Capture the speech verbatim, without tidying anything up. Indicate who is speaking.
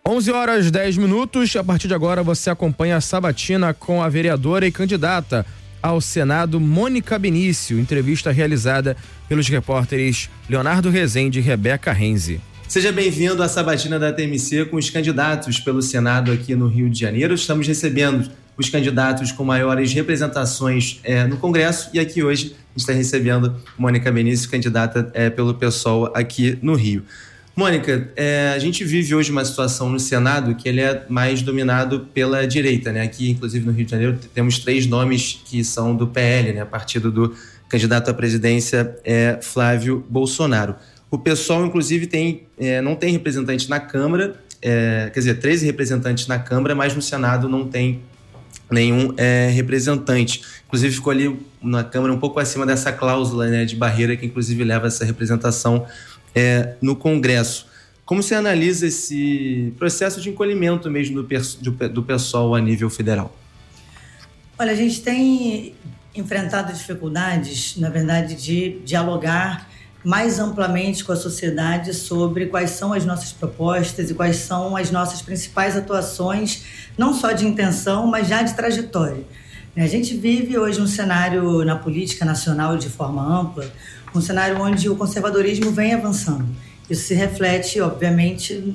Speaker 1: onze horas e dez minutos. A partir de agora você acompanha a sabatina com a vereadora e candidata ao Senado, Mônica Benício. Entrevista realizada pelos repórteres Leonardo Rezende e Rebeca Renzi.
Speaker 2: Seja bem-vindo à sabatina da T M C com os candidatos pelo Senado aqui no Rio de Janeiro. Estamos recebendo os candidatos com maiores representações é, no Congresso, e aqui hoje a gente está recebendo Mônica Benício, candidata é, pelo PSOL aqui no Rio. Mônica, é, a gente vive hoje uma situação no Senado que ele é mais dominado pela direita, né? Aqui, inclusive no Rio de Janeiro, temos três nomes que são do P L, né? Partido do candidato à presidência é Flávio Bolsonaro. O PSOL, inclusive, tem, é, não tem representante na Câmara, é, quer dizer, treze representantes na Câmara, mas no Senado não tem nenhum é, representante. Inclusive, ficou ali na Câmara um pouco acima dessa cláusula, né, de barreira que, inclusive, leva essa representação é, no Congresso. Como você analisa esse processo de encolhimento mesmo do, do PSOL a nível federal?
Speaker 3: Olha, a gente tem enfrentado dificuldades, na verdade, de dialogar mais amplamente com a sociedade sobre quais são as nossas propostas e quais são as nossas principais atuações, não só de intenção, mas já de trajetória. A gente vive hoje um cenário na política nacional de forma ampla, um cenário onde o conservadorismo vem avançando. Isso se reflete, obviamente,